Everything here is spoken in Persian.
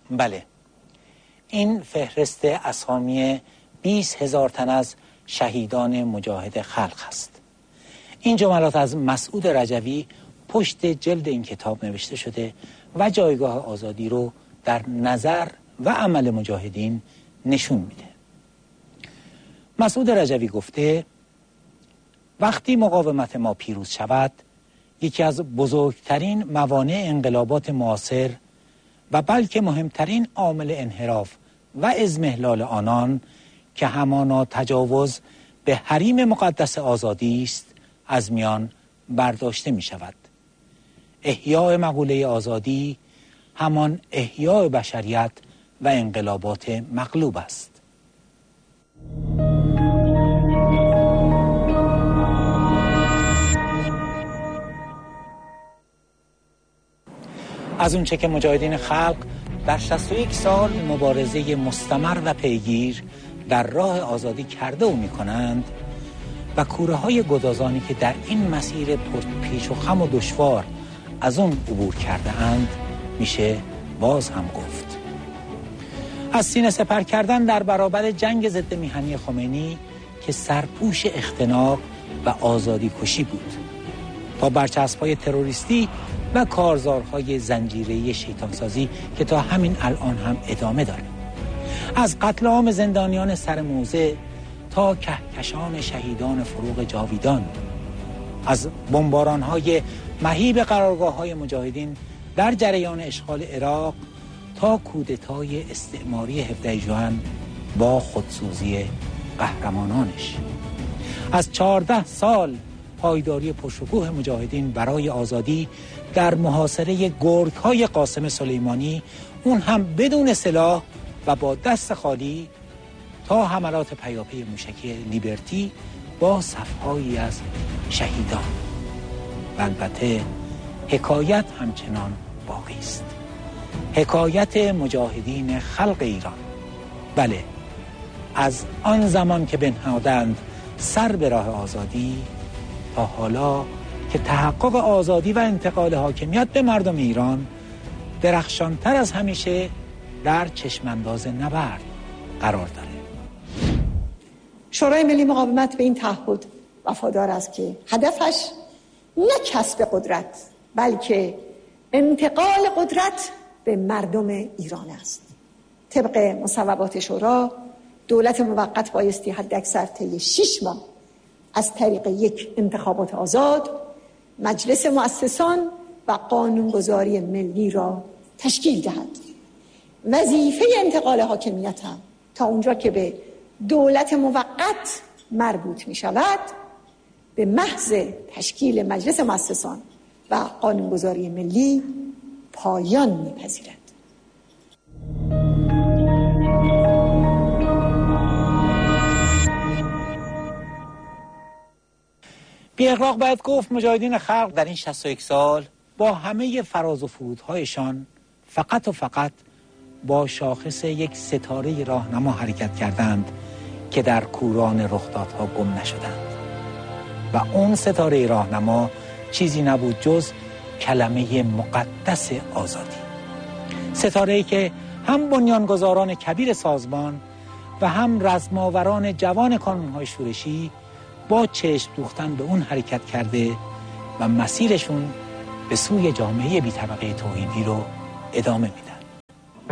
بله، این فهرست اسامی 20,000 تن از شهیدان مجاهد خلق است. این جملات از مسعود رجوی پشت جلد این کتاب نوشته شده و جایگاه آزادی رو در نظر و عمل مجاهدین نشون میده. مسعود رجوی گفته وقتی مقاومت ما پیروز شود، یکی از بزرگترین موانع انقلابات معاصر و بلکه مهمترین عامل انحراف و اضمحلال آنان که همانا تجاوز به حریم مقدس آزادی است از میان برداشته می شود. احیاء مقوله آزادی همان احیاء بشریت و انقلابات مغلوب است. از اونچه که مجاهدین خلق در 61 سال مبارزه مستمر و پیگیر در راه آزادی کرده و میکنند و کوره های گدازانی که در این مسیر پیچ و خم و دشوار از اون عبور کرده اند میشه باز هم گفت. از سینه سپر کردن در برابر جنگ ضد میهنی خمینی که سرپوش اختناق و آزادی کشی بود تا برچسب‌های تروریستی و کارزارهای زنجیره‌ای شیطانسازی که تا همین الان هم ادامه داره. از قتل عام زندانیان سر موزه تا کهکشان شهیدان فروغ جاویدان، از بمباران‌های مهیب قرارگاه‌های مجاهدین در جریان اشغال عراق تا کودتای استعماری 17 ژوئن با خودسوزی قهرمانانش، از 14 سال پایداری پرشکوه مجاهدین برای آزادی در محاصره گرگ‌های قاسم سلیمانی، اون هم بدون سلاح و با دست خالی، تا حملات پیاپی موشکی لیبرتی با صف‌هایی از شهیدان. و البته حکایت همچنان باقی است. حکایت مجاهدین خلق ایران. بله، از آن زمان که بنهادند سر به راه آزادی تا حالا که تحقق آزادی و انتقال حاکمیت به مردم ایران درخشانتر از همیشه در چشمانداز نبرد قرار داره. شورای ملی مقاومت به این تعهد وفادار است که هدفش نه کسب قدرت بلکه انتقال قدرت به مردم ایران است. طبق مصوبات شورا، دولت موقت بایستی حداکثر طی 6 ماه از طریق یک انتخابات آزاد مجلس مؤسسان و قانونگذاری ملی را تشکیل دهد. وظیفه انتقال حاکمیت هم تا اونجا که به دولت موقت مربوط می شود به محض تشکیل مجلس مؤسسان و قانونگذاری ملی پایان می پذیرد. بی اغراق باید گفت مجاهدین خلق در این 61 سال با همه فراز و فرودهایشان فقط و فقط با شاخص یک ستاره راهنما حرکت کردند که در کوران رخدادها گم نشدند و اون ستاره راهنما چیزی نبود جز کلمه مقدس آزادی. ستاره‌ای که هم بنیانگذاران کبیر سازمان و هم رزماوران جوان کانون‌های شورشی با چشم دوختن به اون حرکت کرده و مسیرشون به سوی جامعه بی‌طبقه توحیدی رو ادامه میدن.